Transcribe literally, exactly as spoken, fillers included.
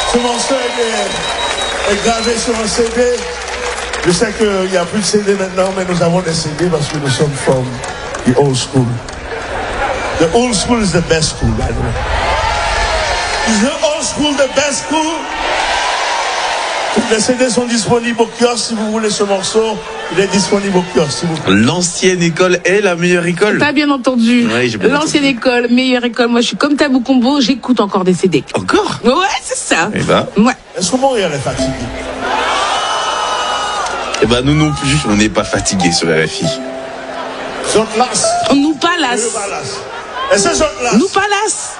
Ce morceau est, est gravé sur un C D. Je sais qu'il n'y a plus de C D maintenant, mais nous avons des C D parce que nous sommes from the old school. The old school is the best school, by the way. Is the old school the best school? Les C D sont disponibles au kiosque. Si vous voulez ce morceau, il est disponible au kiosque, s'il vous plaît. L'ancienne école est la meilleure école. T'as bien entendu. Oui, j'ai bien L'ancienne entendu. école, meilleure école. Moi, je suis comme Tabou Combo, j'écoute encore des C D. Encore? Ouais, c'est ça. Eh ben. Ouais. Est-ce que Montréal est fatigué? Eh ben, nous non plus, on n'est pas fatigués sur R F I. Zotlas. On nous palace. Et c'est Zotlas. Nous palace.